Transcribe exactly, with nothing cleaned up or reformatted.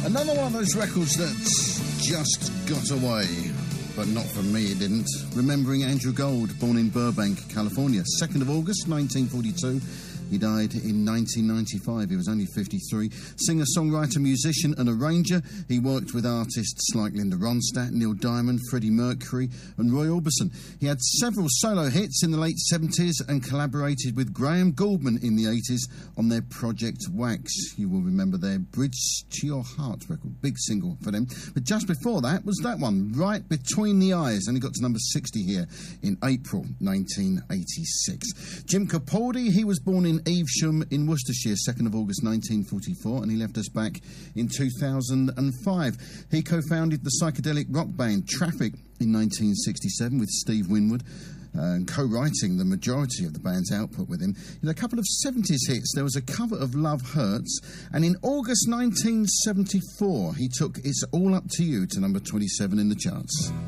Another one of those records that's just got away. But not from me, it didn't. Remembering Andrew Gold, born in Burbank, California, second of August, nineteen forty-two. He died in nineteen ninety-five. He was only fifty-three. Singer, songwriter, musician and arranger. He worked with artists like Linda Ronstadt, Neil Diamond, Freddie Mercury and Roy Orbison. He had several solo hits in the late seventies and collaborated with Graham Gouldman in the eighties on their Project Wax. You will remember their Bridge to Your Heart record. Big single for them. But just before that was that one, Right Between the Eyes. And he got to number sixty here in April nineteen eighty-six. Jim Capaldi, he was born in Evesham in Worcestershire, second of August nineteen forty-four, and he left us back in two thousand five. He co-founded the psychedelic rock band Traffic in nineteen sixty-seven with Steve Winwood, uh, and co-writing the majority of the band's output with him. In a couple of seventies hits, there was a cover of Love Hurts, and in August nineteen seventy-four, he took It's All Up to You to number twenty-seven in the charts.